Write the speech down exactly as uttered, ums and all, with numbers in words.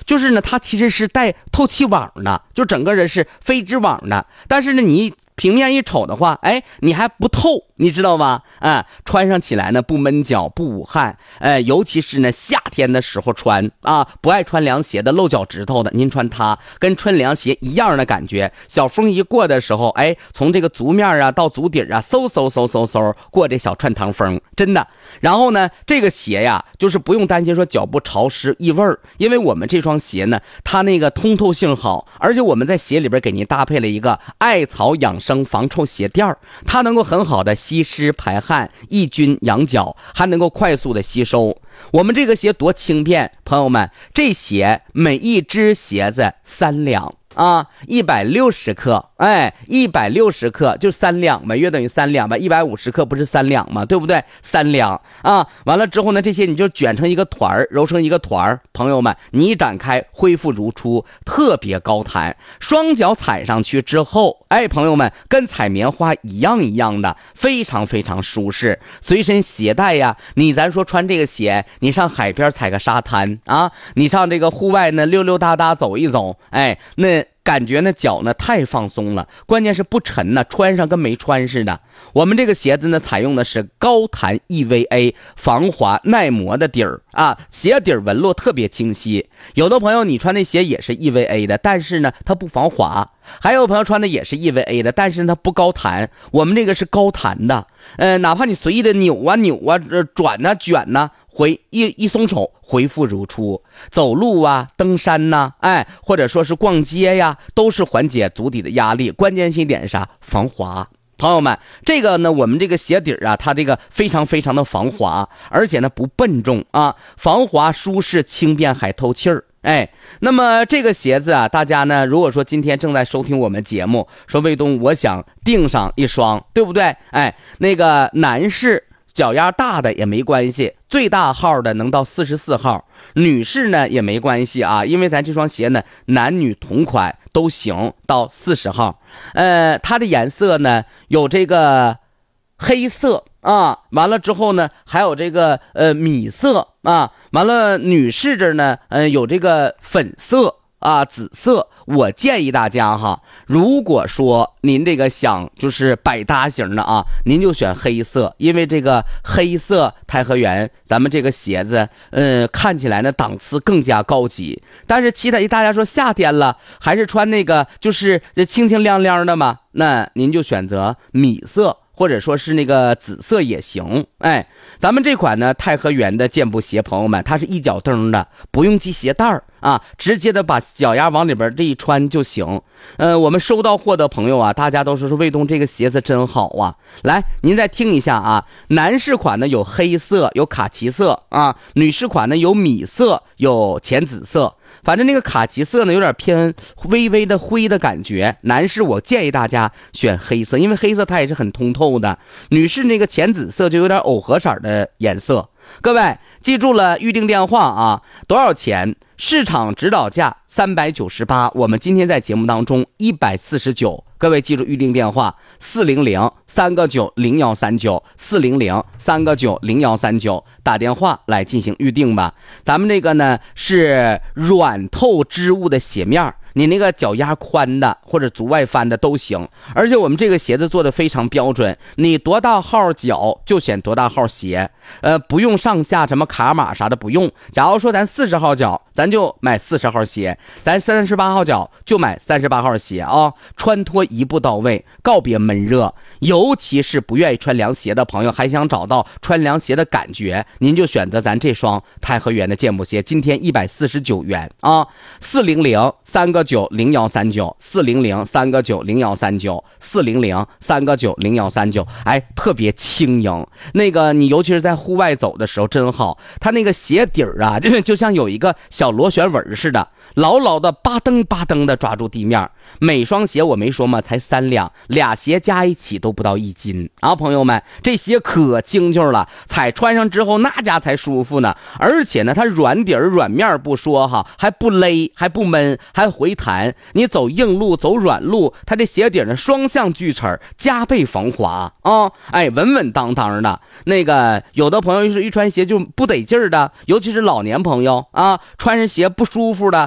就是呢，它其实是带透气网的，就整个人是飞织网的，但是呢，你平面一瞅的话，哎，你还不透，你知道吧？啊，穿上起来呢不闷脚不捂汗，呃，尤其是呢夏天的时候穿啊，不爱穿凉鞋的露脚趾头的，您穿它跟穿凉鞋一样的感觉。小风一过的时候，哎，从这个足面啊到足底啊，嗖嗖嗖嗖嗖过这小串堂风，真的。然后呢，这个鞋呀，就是不用担心说脚部潮湿异味儿，因为我们这双鞋呢，它那个通透性好，而且我们在鞋里边给您搭配了一个艾草养生防臭鞋垫儿，它能够很好的吸湿排汗、抑菌养脚，还能够快速的吸收。我们这个鞋多轻便，朋友们，这鞋每一只鞋子三两啊，一百六十克，哎，一百六十克就三两嘛，约等于三两吧，一百五十克不是三两嘛，对不对？三两啊，完了之后呢，这些你就卷成一个团儿，揉成一个团儿，朋友们，你一展开，恢复如初，特别高弹，双脚踩上去之后，哎，朋友们，跟踩棉花一样一样的，非常非常舒适。随身携带呀，你咱说穿这个鞋，你上海边踩个沙滩啊，你上这个户外呢溜溜达达走一走，哎，那感觉呢脚呢太放松了，关键是不沉呢，穿上跟没穿似的。我们这个鞋子呢采用的是高弹 E V A 防滑耐磨的底儿啊，鞋底纹路特别清晰。有的朋友你穿那鞋也是 E V A 的，但是呢它不防滑，还有朋友穿的也是 E V A 的，但是它不高弹，我们这个是高弹的，呃，哪怕你随意的扭啊扭啊、呃、转啊卷啊，回一一松手，恢复如初。走路啊，登山呐、啊，哎，或者说是逛街呀，都是缓解足底的压力。关键性点是啥？防滑。朋友们，这个呢，我们这个鞋底啊，它这个非常非常的防滑，而且呢不笨重啊，防滑舒适轻便还透气儿。哎，那么这个鞋子啊，大家呢，如果说今天正在收听我们节目，说卫东我想订上一双，对不对？哎，那个男士脚丫大的也没关系，最大号的能到四十四号，女士呢也没关系啊，因为咱这双鞋呢男女同款都行，到四十号。呃，它的颜色呢有这个黑色啊，完了之后呢还有这个呃米色啊，完了女士这呢呃有这个粉色啊，紫色。我建议大家哈，如果说您这个想就是百搭型的啊，您就选黑色，因为这个黑色太和园咱们这个鞋子嗯、呃，看起来呢档次更加高级。但是其他大家说夏天了还是穿那个就是清清亮亮的嘛，那您就选择米色或者说是那个紫色也行。哎，咱们这款呢太和园的健步鞋，朋友们，它是一脚蹬的，不用系鞋带儿啊，直接的把脚丫往里边这一穿就行。呃，我们收到货的朋友啊，大家都说说卫东这个鞋子真好啊。来，您再听一下啊，男士款呢有黑色有卡其色啊，女士款呢有米色有浅紫色。反正那个卡其色呢有点偏微微的灰的感觉，男士我建议大家选黑色，因为黑色它也是很通透的。女士那个浅紫色就有点藕荷色的颜色。各位记住了预定电话啊，多少钱？市场指导价三百九十八，我们今天在节目当中一百四十九。各位记住预定电话四零零三个九零幺三九四零零三个九零幺三九，打电话来进行预定吧。咱们这个呢是软透织物的鞋面，你那个脚丫宽的或者足外翻的都行，而且我们这个鞋子做的非常标准，你多大号脚就选多大号鞋，呃，不用上下什么卡码啥的不用。假如说咱四十号脚，咱就买四十号鞋，咱三十八号脚就买三十八号鞋啊，穿脱一步到位，告别闷热。尤其是不愿意穿凉鞋的朋友，还想找到穿凉鞋的感觉，您就选择咱这双太和园的健步鞋，今天一百四十九元啊，四零零三个九零幺三九四零零三个九零幺三九四零零三个九零幺三九，哎，特别轻盈。那个你尤其是在户外走的时候真好，它那个鞋底儿啊，就就像有一个小螺旋纹似的，牢牢的吧噔吧噔的抓住地面。每双鞋我没说嘛，才三两，俩鞋加一起都不到一斤啊！朋友们，这鞋可精致了，踩穿上之后那家才舒服呢。而且呢，它软底儿软面不说哈，还不勒，还不闷，还回弹。你走硬路走软路，它这鞋底呢双向锯齿，加倍防滑啊！哎，稳稳当当的。那个有的朋友是一穿鞋就不得劲儿的，尤其是老年朋友啊，穿上鞋不舒服的，